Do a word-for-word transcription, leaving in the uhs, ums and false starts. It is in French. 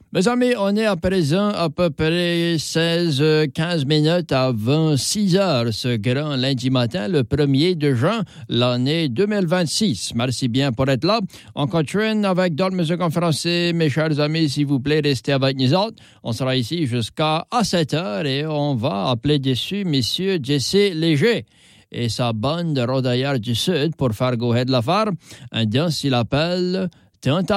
Mes amis, on est à présent à peu près seize quinze minutes avant six heures, ce grand lundi matin, le premier de juin, l'année deux mille vingt-six. Merci bien pour être là. On continue avec d'autres musiques en français. Mes chers amis, s'il vous plaît, restez avec nous autres. On sera ici jusqu'à sept heures et on va appeler dessus Monsieur Jesse Léger et sa bande de Rodailleurs du Sud pour faire go ahead l'affaire. Un dance, il appelle Tentation.